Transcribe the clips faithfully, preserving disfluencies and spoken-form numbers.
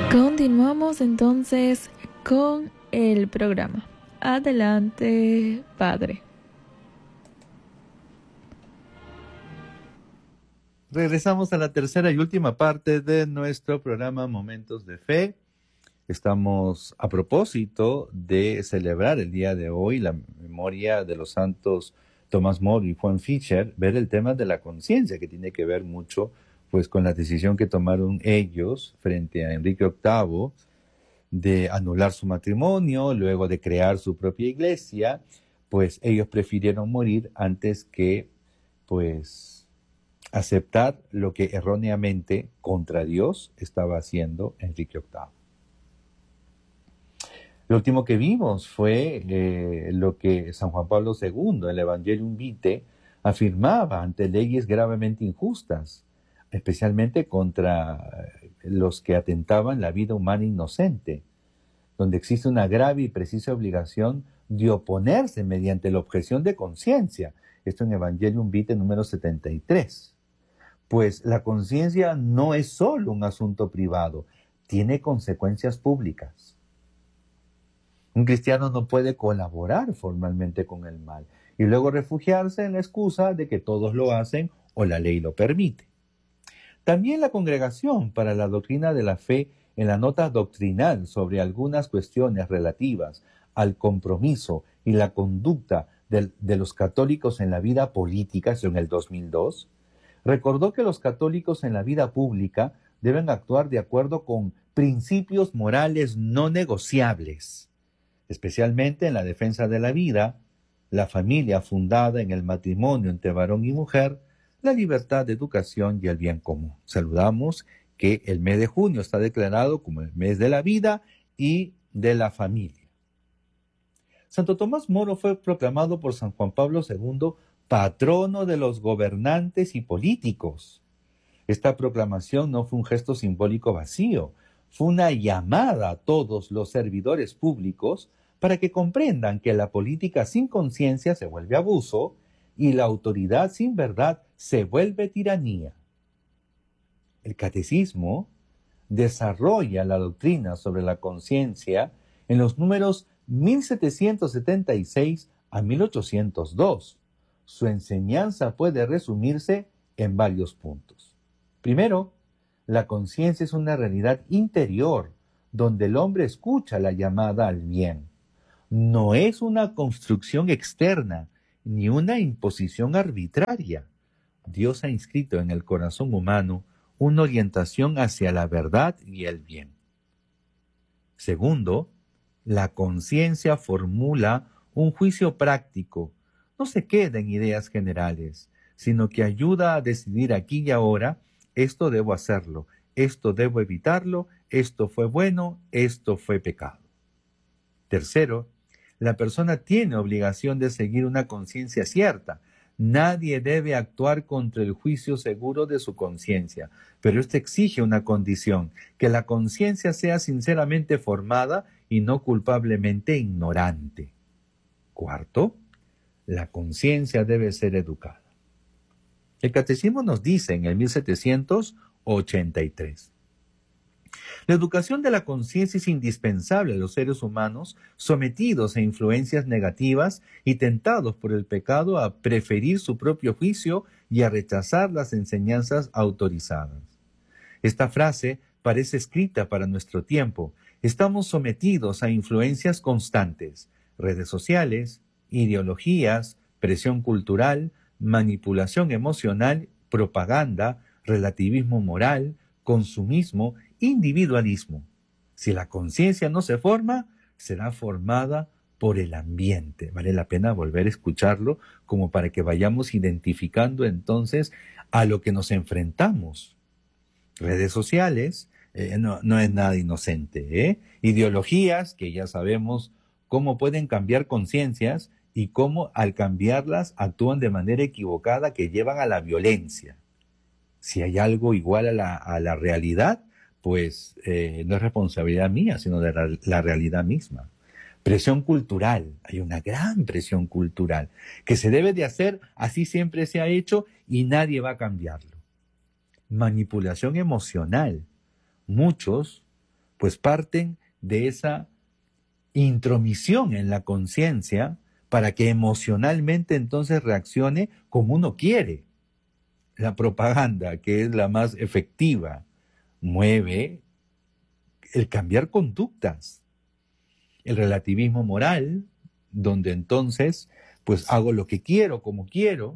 Continuamos entonces con el programa. Adelante, padre. Regresamos a la tercera y última parte de nuestro programa Momentos de Fe. Estamos a propósito de celebrar el día de hoy la memoria de los santos Tomás Moro y Juan Fischer, ver el tema de la conciencia, que tiene que ver mucho pues con la decisión que tomaron ellos frente a Enrique octavo de anular su matrimonio, luego de crear su propia iglesia. Pues ellos prefirieron morir antes que pues aceptar lo que erróneamente contra Dios estaba haciendo Enrique octavo. Lo último que vimos fue eh, lo que San Juan Pablo segundo, el Evangelium Vitae, afirmaba ante leyes gravemente injustas, especialmente contra los que atentaban la vida humana inocente, donde existe una grave y precisa obligación de oponerse mediante la objeción de conciencia. Esto en Evangelium Vitae número setenta y tres. Pues la conciencia no es solo un asunto privado, tiene consecuencias públicas. Un cristiano no puede colaborar formalmente con el mal y luego refugiarse en la excusa de que todos lo hacen o la ley lo permite. También la Congregación para la Doctrina de la Fe, en la nota doctrinal sobre algunas cuestiones relativas al compromiso y la conducta de, de los católicos en la vida política, eso en el dos mil dos, recordó que los católicos en la vida pública deben actuar de acuerdo con principios morales no negociables, especialmente en la defensa de la vida, la familia fundada en el matrimonio entre varón y mujer, la libertad de educación y el bien común. Saludamos que el mes de junio está declarado como el mes de la vida y de la familia. Santo Tomás Moro fue proclamado por San Juan Pablo segundo patrono de los gobernantes y políticos. Esta proclamación no fue un gesto simbólico vacío, fue una llamada a todos los servidores públicos para que comprendan que la política sin conciencia se vuelve abuso y la autoridad sin verdad se vuelve tiranía. El catecismo desarrolla la doctrina sobre la conciencia en los números mil setecientos setenta y seis a mil ochocientos dos. Su enseñanza puede resumirse en varios puntos. Primero, la conciencia es una realidad interior donde el hombre escucha la llamada al bien. No es una construcción externa ni una imposición arbitraria. Dios ha inscrito en el corazón humano una orientación hacia la verdad y el bien. Segundo, la conciencia formula un juicio práctico. No se queda en ideas generales, sino que ayuda a decidir aquí y ahora: esto debo hacerlo, esto debo evitarlo, esto fue bueno, esto fue pecado. Tercero, la persona tiene obligación de seguir una conciencia cierta. Nadie debe actuar contra el juicio seguro de su conciencia, pero esto exige una condición: que la conciencia sea sinceramente formada y no culpablemente ignorante. Cuarto, la conciencia debe ser educada. El Catecismo nos dice en el mil setecientos ochenta y tres: la educación de la conciencia es indispensable a los seres humanos sometidos a influencias negativas y tentados por el pecado a preferir su propio juicio y a rechazar las enseñanzas autorizadas. Esta frase parece escrita para nuestro tiempo. Estamos sometidos a influencias constantes: redes sociales, ideologías, presión cultural, manipulación emocional, propaganda, relativismo moral, consumismo, individualismo. Si la conciencia no se forma, será formada por el ambiente. Vale la pena volver a escucharlo como para que vayamos identificando entonces a lo que nos enfrentamos. Redes sociales, eh, no, no es nada inocente, ¿eh? Ideologías, que ya sabemos cómo pueden cambiar conciencias y cómo al cambiarlas actúan de manera equivocada que llevan a la violencia. Si hay algo igual a la, a la realidad, pues eh, no es responsabilidad mía, sino de la, la realidad misma. Presión cultural, hay una gran presión cultural, que se debe de hacer, así siempre se ha hecho y nadie va a cambiarlo. Manipulación emocional. Muchos pues parten de esa intromisión en la conciencia para que emocionalmente entonces reaccione como uno quiere. La propaganda, que es la más efectiva, mueve el cambiar conductas. El relativismo moral, donde entonces pues hago lo que quiero, como quiero.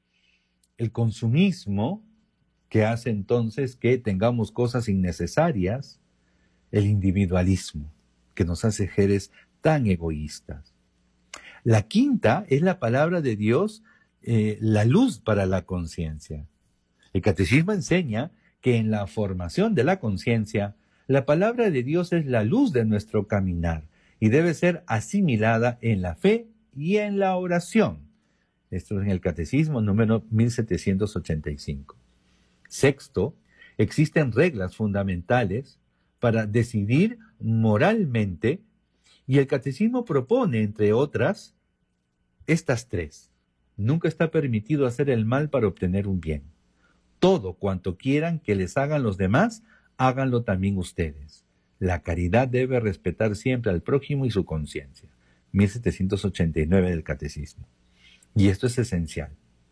El consumismo, que hace entonces que tengamos cosas innecesarias. El individualismo, que nos hace seres tan egoístas. La quinta es la palabra de Dios, eh, la luz para la conciencia. El catecismo enseña que en la formación de la conciencia, la palabra de Dios es la luz de nuestro caminar y debe ser asimilada en la fe y en la oración. Esto es en el catecismo número mil setecientos ochenta y cinco. Sexto, existen reglas fundamentales para decidir moralmente, y el catecismo propone, entre otras, estas tres. Nunca está permitido hacer el mal para obtener un bien. Todo cuanto quieran que les hagan los demás, háganlo también ustedes. La caridad debe respetar siempre al prójimo y su conciencia. mil setecientos ochenta y nueve del catecismo. Y esto es esencial.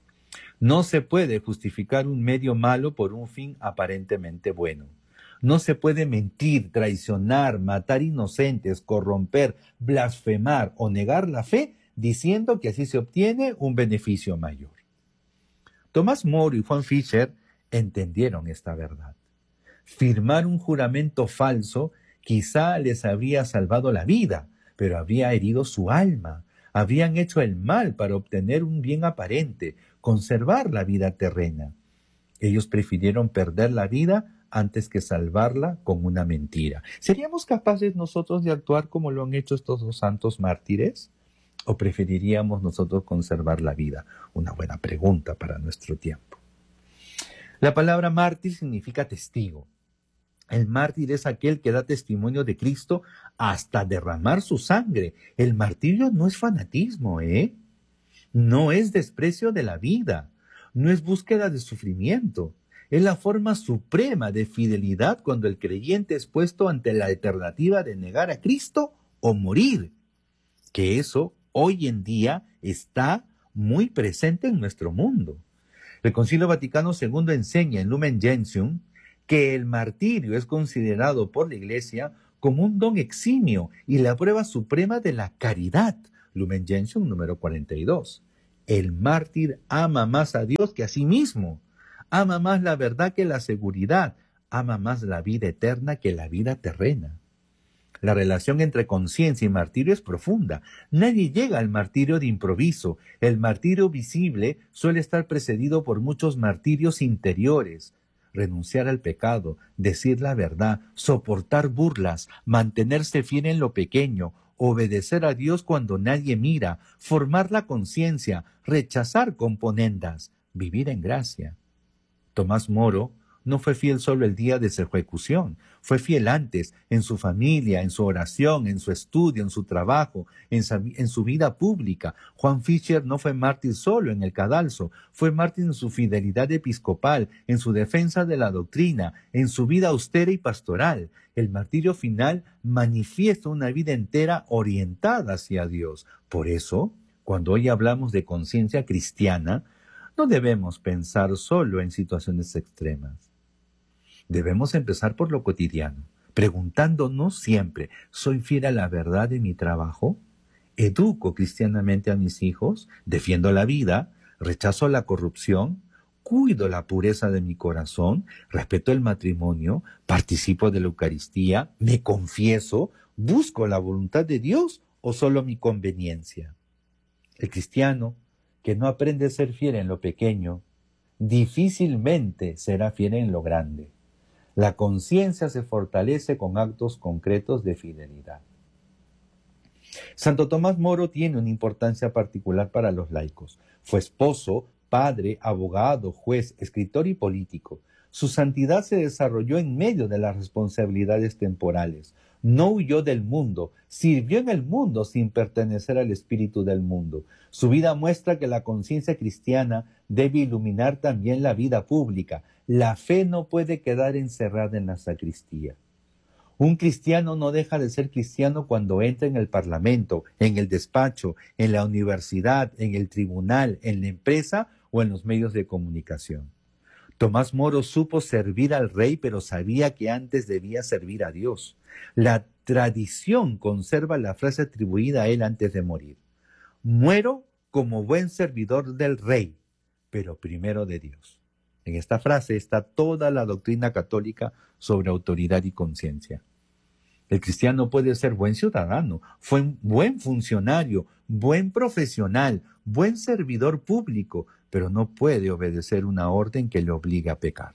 No se puede justificar un medio malo por un fin aparentemente bueno. No se puede mentir, traicionar, matar inocentes, corromper, blasfemar o negar la fe diciendo que así se obtiene un beneficio mayor. Tomás Moro y Juan Fischer entendieron esta verdad. Firmar un juramento falso quizá les habría salvado la vida, pero habría herido su alma. Habrían hecho el mal para obtener un bien aparente, conservar la vida terrena. Ellos prefirieron perder la vida antes que salvarla con una mentira. ¿Seríamos capaces nosotros de actuar como lo han hecho estos dos santos mártires? ¿O preferiríamos nosotros conservar la vida? Una buena pregunta para nuestro tiempo. La palabra mártir significa testigo. El mártir es aquel que da testimonio de Cristo hasta derramar su sangre. El martirio no es fanatismo, ¿eh? No es desprecio de la vida. No es búsqueda de sufrimiento. Es la forma suprema de fidelidad cuando el creyente es puesto ante la alternativa de negar a Cristo o morir. Que eso hoy en día está muy presente en nuestro mundo. El Concilio Vaticano segundo enseña en Lumen Gentium que el martirio es considerado por la Iglesia como un don eximio y la prueba suprema de la caridad. Lumen Gentium número cuarenta y dos. El mártir ama más a Dios que a sí mismo. Ama más la verdad que la seguridad. Ama más la vida eterna que la vida terrena. La relación entre conciencia y martirio es profunda. Nadie llega al martirio de improviso. El martirio visible suele estar precedido por muchos martirios interiores. Renunciar al pecado, decir la verdad, soportar burlas, mantenerse fiel en lo pequeño, obedecer a Dios cuando nadie mira, formar la conciencia, rechazar componendas, vivir en gracia. Tomás Moro no fue fiel solo el día de su ejecución, fue fiel antes, en su familia, en su oración, en su estudio, en su trabajo, en su, en su vida pública. Juan Fischer no fue mártir solo en el cadalso, fue mártir en su fidelidad episcopal, en su defensa de la doctrina, en su vida austera y pastoral. El martirio final manifiesta una vida entera orientada hacia Dios. Por eso, cuando hoy hablamos de conciencia cristiana, no debemos pensar solo en situaciones extremas. Debemos empezar por lo cotidiano, preguntándonos siempre, ¿soy fiel a la verdad de mi trabajo? ¿Educo cristianamente a mis hijos? ¿Defiendo la vida? ¿Rechazo la corrupción? ¿Cuido la pureza de mi corazón? ¿Respeto el matrimonio? ¿Participo de la Eucaristía? ¿Me confieso? ¿Busco la voluntad de Dios o solo mi conveniencia? El cristiano que no aprende a ser fiel en lo pequeño, difícilmente será fiel en lo grande. La conciencia se fortalece con actos concretos de fidelidad. Santo Tomás Moro tiene una importancia particular para los laicos. Fue esposo, padre, abogado, juez, escritor y político. Su santidad se desarrolló en medio de las responsabilidades temporales. No huyó del mundo, sirvió en el mundo sin pertenecer al espíritu del mundo. Su vida muestra que la conciencia cristiana debe iluminar también la vida pública. La fe no puede quedar encerrada en la sacristía. Un cristiano no deja de ser cristiano cuando entra en el parlamento, en el despacho, en la universidad, en el tribunal, en la empresa o en los medios de comunicación. Tomás Moro supo servir al rey, pero sabía que antes debía servir a Dios. La tradición conserva la frase atribuida a él antes de morir. Muero como buen servidor del rey, pero primero de Dios. En esta frase está toda la doctrina católica sobre autoridad y conciencia. El cristiano puede ser buen ciudadano, buen funcionario, buen profesional, buen servidor público, pero no puede obedecer una orden que le obliga a pecar.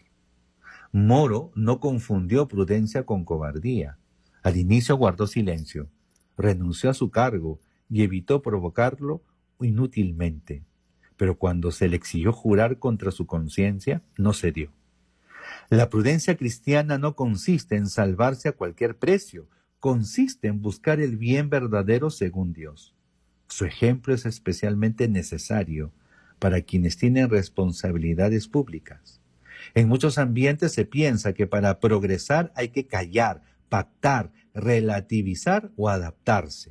Moro no confundió prudencia con cobardía. Al inicio guardó silencio, renunció a su cargo y evitó provocarlo inútilmente. Pero cuando se le exigió jurar contra su conciencia, no cedió. La prudencia cristiana no consiste en salvarse a cualquier precio, consiste en buscar el bien verdadero según Dios. Su ejemplo es especialmente necesario para quienes tienen responsabilidades públicas. En muchos ambientes se piensa que para progresar hay que callar, pactar, relativizar o adaptarse.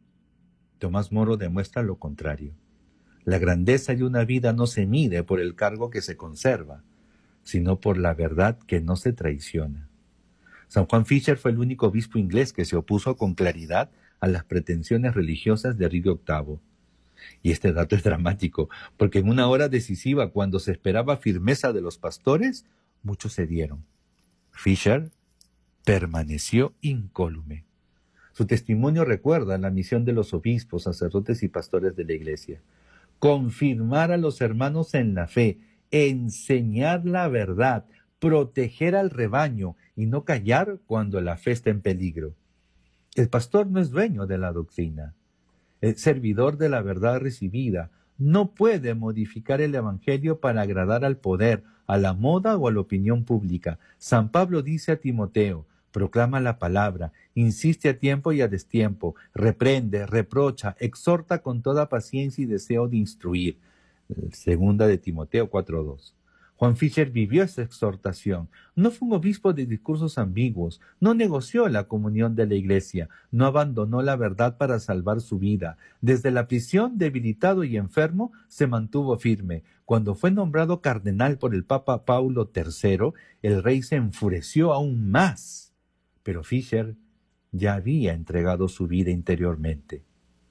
Tomás Moro demuestra lo contrario. La grandeza de una vida no se mide por el cargo que se conserva, sino por la verdad que no se traiciona. San Juan Fisher fue el único obispo inglés que se opuso con claridad a las pretensiones religiosas de Enrique octavo. Y este dato es dramático, porque en una hora decisiva, cuando se esperaba firmeza de los pastores, muchos cedieron. Fisher permaneció incólume. Su testimonio recuerda la misión de los obispos, sacerdotes y pastores de la Iglesia: confirmar a los hermanos en la fe, enseñar la verdad, proteger al rebaño y no callar cuando la fe está en peligro. El pastor no es dueño de la doctrina. El servidor de la verdad recibida no puede modificar el evangelio para agradar al poder, a la moda o a la opinión pública. San Pablo dice a Timoteo: proclama la palabra, insiste a tiempo y a destiempo, reprende, reprocha, exhorta con toda paciencia y deseo de instruir. Segunda de Timoteo cuatro dos. Juan Fisher vivió esa exhortación. No fue un obispo de discursos ambiguos, no negoció la comunión de la Iglesia, no abandonó la verdad para salvar su vida. Desde la prisión, debilitado y enfermo, se mantuvo firme. Cuando fue nombrado cardenal por el Papa Paulo tercero, el rey se enfureció aún más. Pero Fisher ya había entregado su vida interiormente.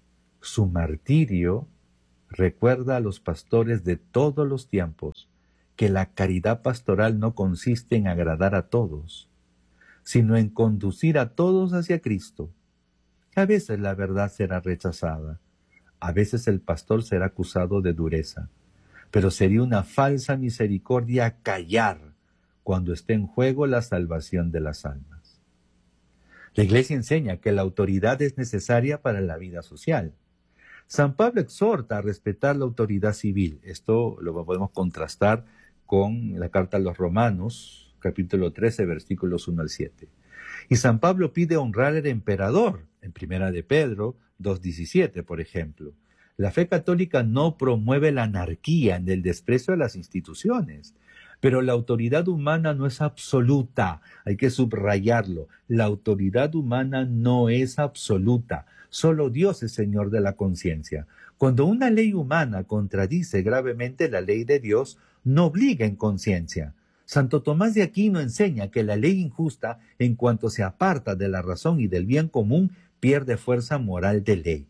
Su martirio recuerda a los pastores de todos los tiempos que la caridad pastoral no consiste en agradar a todos, sino en conducir a todos hacia Cristo. A veces la verdad será rechazada, a veces el pastor será acusado de dureza, pero sería una falsa misericordia callar cuando esté en juego la salvación de las almas. La Iglesia enseña que la autoridad es necesaria para la vida social. San Pablo exhorta a respetar la autoridad civil. Esto lo podemos contrastar con la carta a los Romanos, capítulo trece, versículos uno al siete. Y San Pablo pide honrar al emperador, en Primera de Pedro dos diecisiete, por ejemplo. La fe católica no promueve la anarquía ni el desprecio a las instituciones, pero la autoridad humana no es absoluta, hay que subrayarlo. La autoridad humana no es absoluta, solo Dios es Señor de la conciencia. Cuando una ley humana contradice gravemente la ley de Dios, no obliga en conciencia. Santo Tomás de Aquino enseña que la ley injusta, en cuanto se aparta de la razón y del bien común, pierde fuerza moral de ley.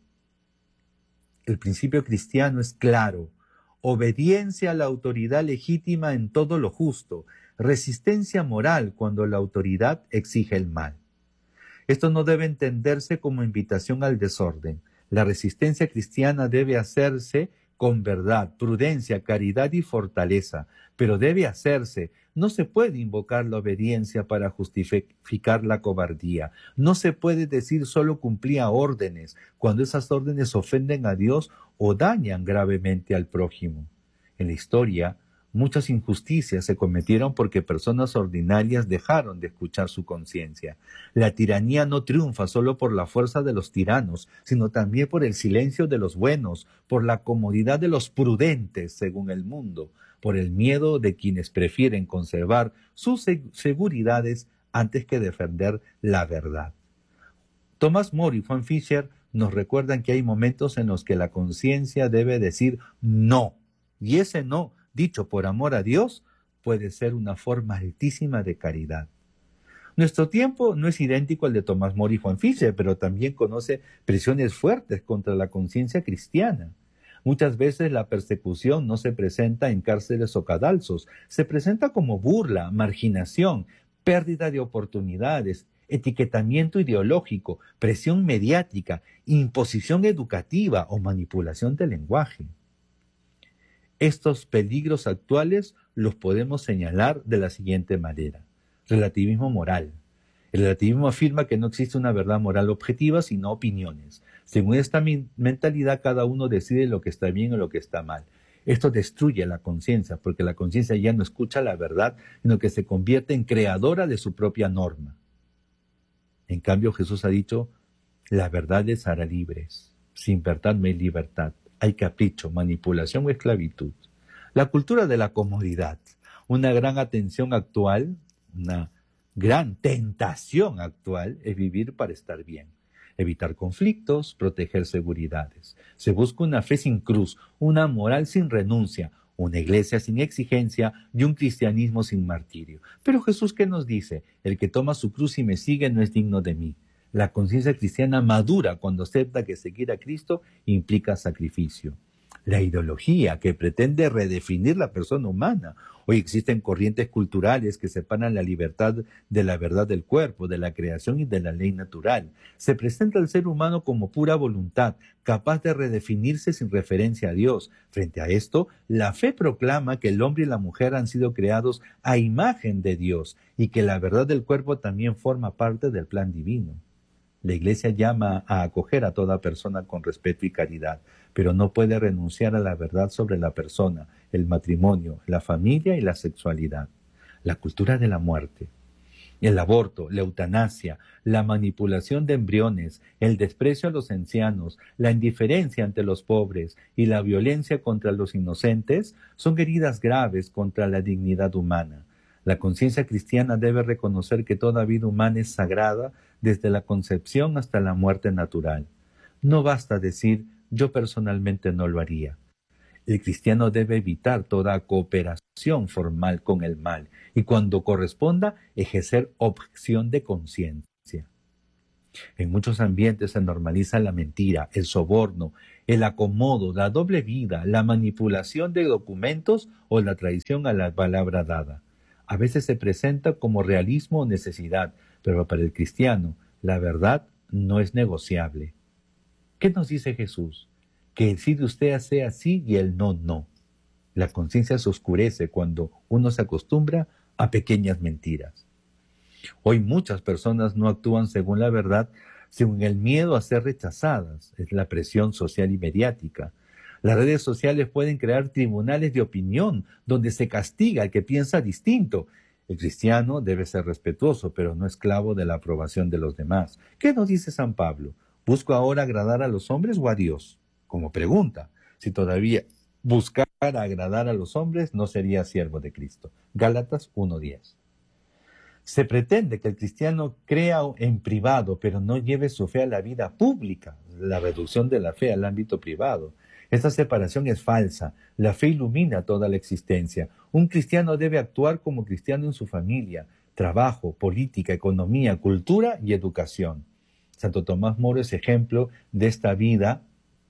El principio cristiano es claro: obediencia a la autoridad legítima en todo lo justo, resistencia moral cuando la autoridad exige el mal. Esto no debe entenderse como invitación al desorden. La resistencia cristiana debe hacerse con verdad, prudencia, caridad y fortaleza, pero debe hacerse. No se puede invocar la obediencia para justificar la cobardía. No se puede decir solo cumplía órdenes cuando esas órdenes ofenden a Dios o dañan gravemente al prójimo. En la historia, muchas injusticias se cometieron porque personas ordinarias dejaron de escuchar su conciencia. La tiranía no triunfa solo por la fuerza de los tiranos, sino también por el silencio de los buenos, por la comodidad de los prudentes, según el mundo, por el miedo de quienes prefieren conservar sus seguridades antes que defender la verdad. Thomas More y Juan Fisher nos recuerdan que hay momentos en los que la conciencia debe decir no, y ese no, dicho por amor a Dios, puede ser una forma altísima de caridad. Nuestro tiempo no es idéntico al de Thomas More y Juan Fisher, pero también conoce presiones fuertes contra la conciencia cristiana. Muchas veces la persecución no se presenta en cárceles o cadalsos, se presenta como burla, marginación, pérdida de oportunidades, etiquetamiento ideológico, presión mediática, imposición educativa o manipulación del lenguaje. Estos peligros actuales los podemos señalar de la siguiente manera. Relativismo moral. El relativismo afirma que no existe una verdad moral objetiva, sino opiniones. Según esta mentalidad, cada uno decide lo que está bien o lo que está mal. Esto destruye la conciencia, porque la conciencia ya no escucha la verdad, sino que se convierte en creadora de su propia norma. En cambio, Jesús ha dicho, la verdad les hará libres. Sin verdad no hay libertad. Hay capricho, manipulación o esclavitud. La cultura de la comodidad. Una gran atención actual, una gran tentación actual es vivir para estar bien. Evitar conflictos, proteger seguridades. Se busca una fe sin cruz, una moral sin renuncia, una iglesia sin exigencia y un cristianismo sin martirio. Pero Jesús, ¿qué nos dice? El que toma su cruz y me sigue no es digno de mí. La conciencia cristiana madura cuando acepta que seguir a Cristo implica sacrificio. La ideología que pretende redefinir la persona humana. Hoy existen corrientes culturales que separan la libertad de la verdad del cuerpo, de la creación y de la ley natural. Se presenta al ser humano como pura voluntad, capaz de redefinirse sin referencia a Dios. Frente a esto, la fe proclama que el hombre y la mujer han sido creados a imagen de Dios y que la verdad del cuerpo también forma parte del plan divino. La Iglesia llama a acoger a toda persona con respeto y caridad, pero no puede renunciar a la verdad sobre la persona, el matrimonio, la familia y la sexualidad. La cultura de la muerte, el aborto, la eutanasia, la manipulación de embriones, el desprecio a los ancianos, la indiferencia ante los pobres y la violencia contra los inocentes son heridas graves contra la dignidad humana. La conciencia cristiana debe reconocer que toda vida humana es sagrada desde la concepción hasta la muerte natural. No basta decir, yo personalmente no lo haría. El cristiano debe evitar toda cooperación formal con el mal y cuando corresponda ejercer objeción de conciencia. En muchos ambientes se normaliza la mentira, el soborno, el acomodo, la doble vida, la manipulación de documentos o la traición a la palabra dada. A veces se presenta como realismo o necesidad, pero para el cristiano la verdad no es negociable. ¿Qué nos dice Jesús? Que el sí de usted sea sí y el no, no. La conciencia se oscurece cuando uno se acostumbra a pequeñas mentiras. Hoy muchas personas no actúan según la verdad, según el miedo a ser rechazadas, es la presión social y mediática. Las redes sociales pueden crear tribunales de opinión donde se castiga al que piensa distinto. El cristiano debe ser respetuoso, pero no esclavo de la aprobación de los demás. ¿Qué nos dice San Pablo? ¿Busco ahora agradar a los hombres o a Dios? Como pregunta, si todavía buscara agradar a los hombres, no sería siervo de Cristo. Gálatas uno diez. Se pretende que el cristiano crea en privado, pero no lleve su fe a la vida pública, la reducción de la fe al ámbito privado. Esta separación es falsa. La fe ilumina toda la existencia. Un cristiano debe actuar como cristiano en su familia, trabajo, política, economía, cultura y educación. Santo Tomás Moro es ejemplo de esta vida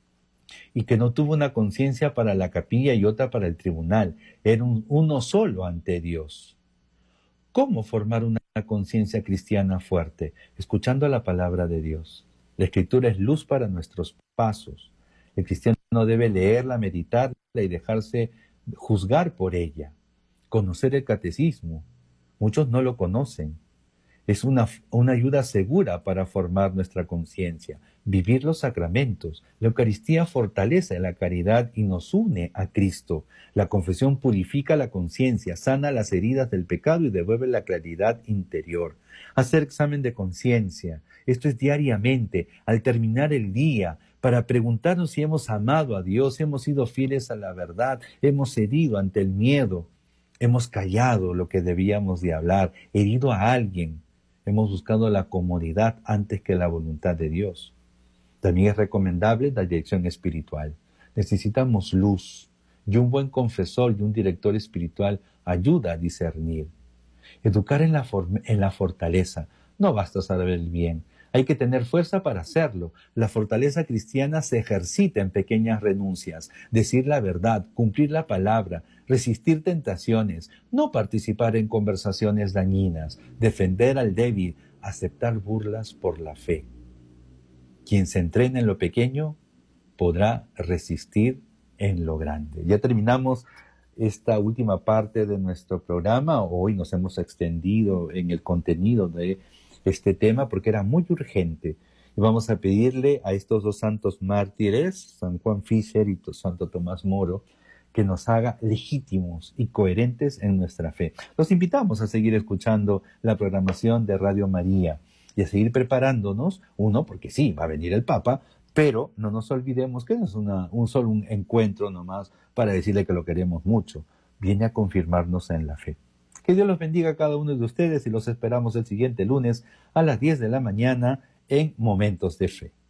y que no tuvo una conciencia para la capilla y otra para el tribunal. Era un, uno solo ante Dios. ¿Cómo formar una conciencia cristiana fuerte? Escuchando la palabra de Dios. La Escritura es luz para nuestros pasos. El cristiano debe leerla, meditarla y dejarse juzgar por ella. Conocer el catecismo. Muchos no lo conocen. Es una, una ayuda segura para formar nuestra conciencia. Vivir los sacramentos. La Eucaristía fortalece la caridad y nos une a Cristo. La confesión purifica la conciencia, sana las heridas del pecado y devuelve la claridad interior. Hacer examen de conciencia. Esto es diariamente, al terminar el día, para preguntarnos si hemos amado a Dios, hemos sido fieles a la verdad, hemos cedido ante el miedo, hemos callado lo que debíamos de hablar, herido a alguien. Hemos buscado la comodidad antes que la voluntad de Dios. También es recomendable la dirección espiritual. Necesitamos luz, y un buen confesor y un director espiritual ayuda a discernir. Educar en la, en la fortaleza. No basta saber el bien. Hay que tener fuerza para hacerlo. La fortaleza cristiana se ejercita en pequeñas renuncias. Decir la verdad, cumplir la palabra, resistir tentaciones, no participar en conversaciones dañinas, defender al débil, aceptar burlas por la fe. Quien se entrena en lo pequeño podrá resistir en lo grande. Ya terminamos esta última parte de nuestro programa. Hoy nos hemos extendido en el contenido de este tema porque era muy urgente. Y vamos a pedirle a estos dos santos mártires, San Juan Fisher y Santo Tomás Moro, que nos haga legítimos y coherentes en nuestra fe. Los invitamos a seguir escuchando la programación de Radio María y a seguir preparándonos, uno, porque sí, va a venir el Papa, pero no nos olvidemos que no es una, un solo un encuentro nomás para decirle que lo queremos mucho. Viene a confirmarnos en la fe. Que Dios los bendiga a cada uno de ustedes y los esperamos el siguiente lunes a las diez de la mañana en Momentos de Fe.